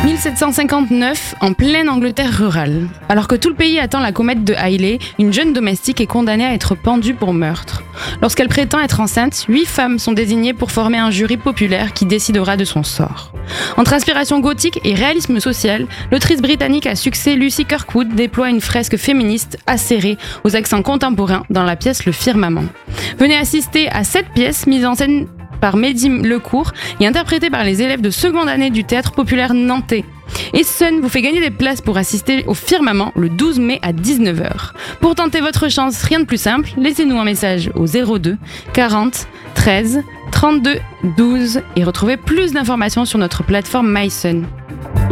1759, en pleine Angleterre rurale. Alors que tout le pays attend la comète de Halley, une jeune domestique est condamnée à être pendue pour meurtre. Lorsqu'elle prétend être enceinte, 8 femmes sont désignées pour former un jury populaire qui décidera de son sort. Entre inspiration gothique et réalisme social, l'autrice britannique à succès Lucy Kirkwood déploie une fresque féministe acérée aux accents contemporains dans la pièce Le Firmament. Venez assister à cette pièce mise en scène par Mehdi Lecourt et interprétée par les élèves de seconde année du théâtre populaire nantais. Et Sun vous fait gagner des places pour assister au Firmament le 12 mai à 19h. Pour tenter votre chance, rien de plus simple, laissez-nous un message au 02 40 13 32 12 et retrouvez plus d'informations sur notre plateforme MySun.